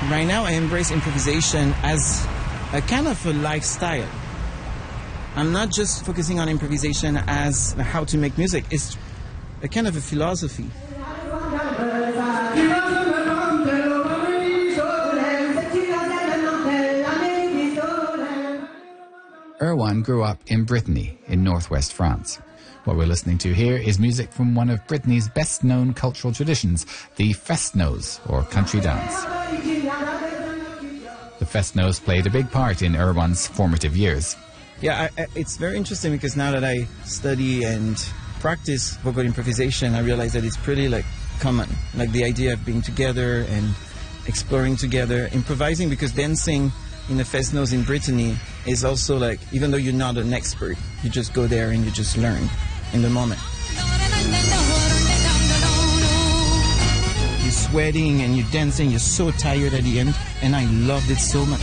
Right now I embrace improvisation as a kind of a lifestyle. I'm not just focusing on improvisation as how to make music. It's a kind of a philosophy. Erwan grew up in Brittany in northwest France. What we're listening to here is music from one of Brittany's best-known cultural traditions, the Fest-Noz, or country dance. The Fest-Noz played a big part in Erwan's formative years. Yeah, it's very interesting because now that I study and practice vocal improvisation, I realize that it's pretty common. Like the idea of being together and exploring together, improvising, because dancing in the Fest-Noz in Brittany is also even though you're not an expert, you just go there and you just learn in the moment. You're sweating and you're dancing, you're so tired at the end, and I loved it so much.